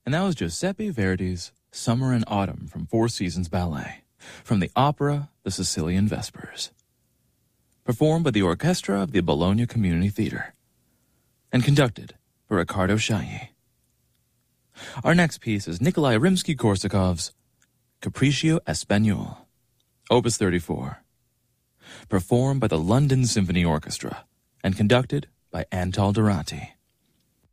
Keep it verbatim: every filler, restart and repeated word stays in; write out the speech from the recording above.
And that was Giuseppe Verdi's Summer and Autumn from Four Seasons Ballet, from the opera The Sicilian Vespers, performed by the orchestra of the Bologna Community Theater, and conducted by Riccardo Chailly. Our next piece is Nikolai Rimsky-Korsakov's Capriccio Espagnole, Opus thirty-four, performed by the London Symphony Orchestra and conducted by Antal Durante.